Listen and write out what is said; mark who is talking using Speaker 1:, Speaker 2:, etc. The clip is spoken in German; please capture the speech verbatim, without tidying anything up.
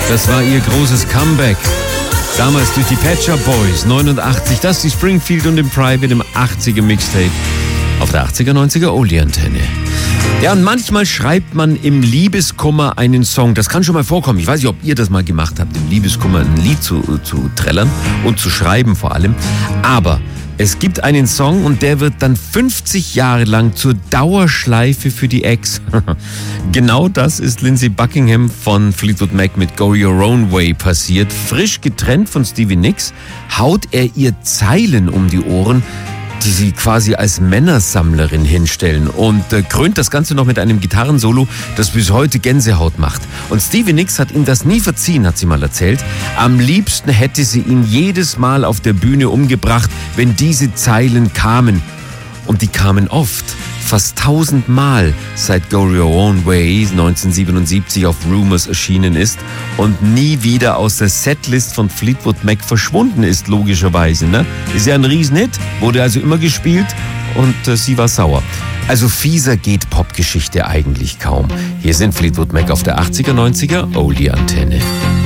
Speaker 1: Das war ihr großes Comeback. Damals durch die Pet Shop Boys, neunundachtzig. Das ist die Springfield und im Private im achtziger Mixtape auf der achtziger, neunziger Oldie-Antenne. Ja, und manchmal schreibt man im Liebeskummer einen Song. Das kann schon mal vorkommen. Ich weiß nicht, ob ihr das mal gemacht habt, im Liebeskummer ein Lied zu, zu trällern und zu schreiben vor allem. Aber es gibt einen Song und der wird dann fünfzig Jahre lang zur Dauerschleife für die Ex. Genau das ist Lindsey Buckingham von Fleetwood Mac mit Go Your Own Way passiert. Frisch getrennt von Stevie Nicks haut er ihr Zeilen um die Ohren, die sie quasi als Männersammlerin hinstellen und äh, krönt das Ganze noch mit einem Gitarrensolo, das bis heute Gänsehaut macht. Und Stevie Nicks hat ihm das nie verziehen, hat sie mal erzählt. Am liebsten hätte sie ihn jedes Mal auf der Bühne umgebracht, wenn diese Zeilen kamen. Und die kamen oft, fast tausendmal, seit Go Your Own Way neunzehnhundertsiebenundsiebzig auf Rumors erschienen ist und nie wieder aus der Setlist von Fleetwood Mac verschwunden ist, logischerweise. Ne? Ist ja ein Riesenhit, wurde also immer gespielt und äh, sie war sauer. Also fieser geht Popgeschichte eigentlich kaum. Hier sind Fleetwood Mac auf der achtziger, neunziger Oldie-Antenne.